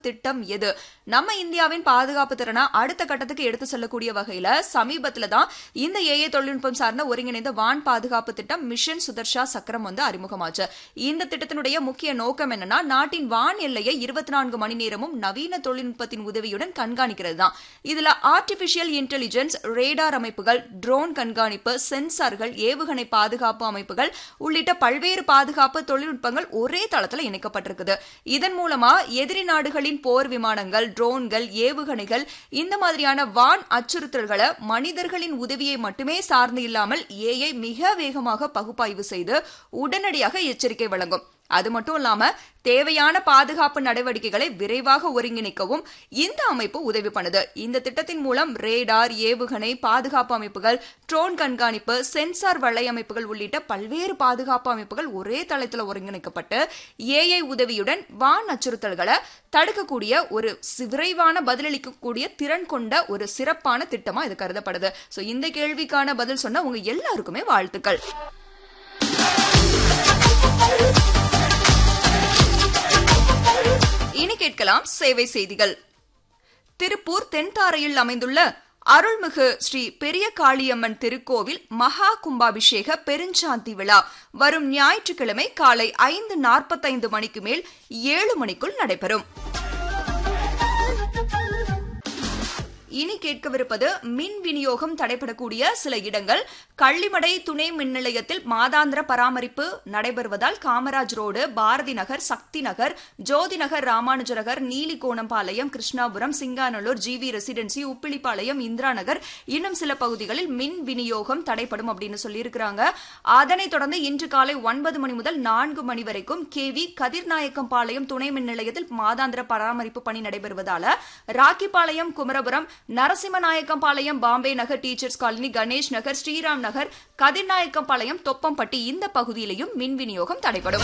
திட்டம் எது? நம்ம இந்தியாவின் பாதுகாப்பு திறனை அடுத்த கட்டத்துக்கு எடுத்து செல்லக்கூடிய வகையில சமீபத்துல தான் இந்த ஏஐ தொழில்நுட்பம் சார்ந்த ஒருங்கிணைந்த வான் பாதுகாப்பு திட்டம் மிஷன் சுதர்ஷா சக்கரம் அறிமுகமாச்சு. இந்த திட்டத்தினுடைய முக்கிய நோக்கம் என்னன்னா, நாட்டின் வான் எல்லையை 24 மணி நேரமும் நவீன தொழில்நுட்பத்தின் உதவியுடன் கண்காணிக்கிறது தான். இதுல ஆர்டிபிஷியல் இன்டெலிஜென்ஸ், ரேடார் அமைப்புகள், ட்ரோன் கண்காணிப்பு, சென்சார்கள், ஏவுகணை பாதுகாப்பு அமைப்புகள் உள்ளிட்ட பல்வேறு பாதுகாப்பு தொழில்நுட்பங்கள் ஒரே தளத்துல இணைக்கப்பட்டிருக்குது. இதன் மூலமா எதிரி நாடுகளின் போர் விமானங்கள், ட்ரோன்கள், ஏவுகணைகள் இந்த மாதிரியான வான் அச்சுறுத்தல்களை மனிதர்களின் உதவியை மட்டுமே சார்ந்து இல்லாமல் ஏஐ மிக வேகமாக பகுப்பாய்வு செய்து உடனடியாக எச்சரிக்கை வழங்கும். அது மட்டும் இல்லாம தேவையான பாதுகாப்பு நடவடிக்கைகளை விரைவாக ஒருங்கிணைக்கவும் இந்த அமைப்பு உதவி பண்ணுது. இந்த திட்டத்தின் மூலம் ரேடார், ஏவுகணை பாதுகாப்பு அமைப்புகள், ட்ரோன் கண்காணிப்பு, சென்சார் வலையமைப்புகள் உள்ளிட்ட பல்வேறு பாதுகாப்பு அமைப்புகள் ஒரே தளத்தில் ஒருங்கிணைக்கப்பட்டு ஏஐ உதவியுடன் வான் அச்சுறுத்தல்களை தடுக்கக்கூடிய ஒரு விரைவான பதிலளிக்கக்கூடிய திறன் கொண்ட ஒரு சிறப்பான திட்டமா இது கருதப்படுது. சோ இந்த கேள்விக்கான பதில் சொன்ன உங்க எல்லாருக்குமே வாழ்த்துக்கள். இனி கேட்கலாம் சேவை செய்திகள். திருப்பூர் தென்தாரையில் அமைந்துள்ள அருள்மிகு ஸ்ரீ பெரிய காளியம்மன் திருக்கோவில் மகா கும்பாபிஷேக பெருஞ்சாந்தி விழா வரும் ஞாயிற்றுக்கிழமை காலை 5:45 மணிக்கு மேல் 7 மணிக்குள் நடைபெறும். இனி கேட்கவிருப்பது மின் விநியோகம் தடைபடக்கூடிய சில இடங்கள். கள்ளிமடை துணை மின் நிலையத்தில் மாதாந்திர பராமரிப்பு நடைபெறுவதால் காமராஜ் ரோடு, பாரதி நகர், சக்தி நகர், ஜோதி நகர், ராமானுஜ நகர், நீலிகோணம்பாளையம், கிருஷ்ணாபுரம், சிங்காநல்லூர், ஜிவி ரெசிடென்சி, உப்பிலிப்பாளையம், இந்திரா நகர் இன்னும் சில பகுதிகளில் மின் விநியோகம் தடைப்படும் அப்படின்னு சொல்லியிருக்கிறாங்க. அதனைத் தொடர்ந்து இன்று காலை 9 மணி முதல் 4 மணி வரைக்கும் கேவி கதிர்நாயக்கம்பாளையம் துணை மின் நிலையத்தில் மாதாந்திர பராமரிப்பு பணி நடைபெறுவதால ராக்கிபாளையம், குமரபுரம், நரசிம்மநாயக்கம்பாளையம், பாம்பே நகர், டீச்சர்ஸ் காலனி, கணேஷ் நகர், ஸ்ரீராம் நகர், கதிர்நாயக்கம்பாளையம், தொப்பம்பட்டி இந்த பகுதியிலையும் மின் விநியோகம் தடைபடும்.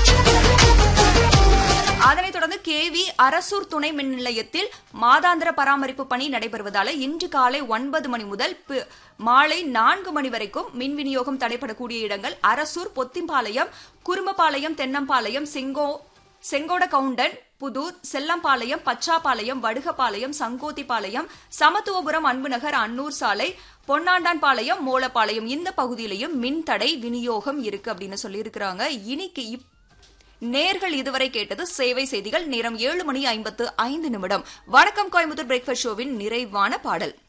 அதனைத் தொடர்ந்து கேவி அரசூர் துணை மின் நிலையத்தில் மாதாந்திர பராமரிப்பு பணி நடைபெறுவதால இன்று காலை 9 மணி முதல் மாலை 4 மணி வரைக்கும் மின் விநியோகம் தடைபடக்கூடிய இடங்கள் அரசூர், பொத்திம்பாளையம், குறும்பபாளையம், தென்னம்பாளையம், செங்கோட கவுண்டன், புதூர், செல்லம்பாளையம், பச்சாப்பாளையம், வடுகப்பாளையம், சங்கோத்திப்பாளையம், சமத்துவபுரம், அன்புநகர், அன்னூர் சாலை, பொன்னாண்டான்பாளையம், மோலப்பாளையம் இந்த பகுதியிலையும் மின் தடை விநியோகம் இருக்கு அப்படின்னு சொல்லியிருக்கிறாங்க. இன்னைக்கு நேர்கள் இதுவரை கேட்டது சேவை செய்திகள். நேரம் 7:55 வணக்கம் கோயம்புத்தூர் பிரேக்ஃபாஸ்ட் ஷோவின் நிறைவான பாடல்.